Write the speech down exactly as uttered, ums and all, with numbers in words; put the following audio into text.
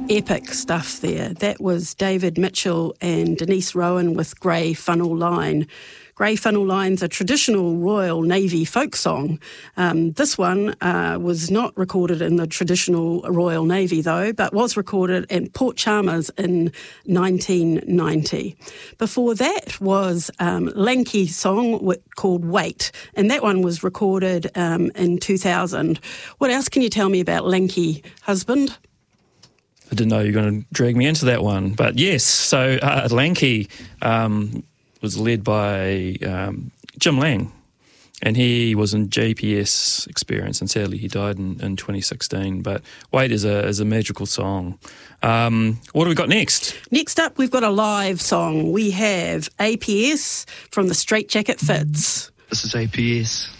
epic stuff there. That was David Mitchell and Denise Rowan with Grey Funnel Line. Grey Funnel Line's a traditional Royal Navy folk song. Um, this one uh, was not recorded in the traditional Royal Navy, though, but was recorded at Port Chalmers in nineteen ninety. Before that was um, Lanky song called Wait, and that one was recorded um, in two thousand. What else can you tell me about Lanky, husband? I didn't know you were going to drag me into that one, but yes, so uh, Lanky um, was led by um, Jim Lang, and he was in G P S Experience, and sadly he died in, in twenty sixteen. But Wait is a is a magical song. Um, what have we got next? Next up, we've got a live song. We have A P S from the Straight Jacket Fits. This is A P S.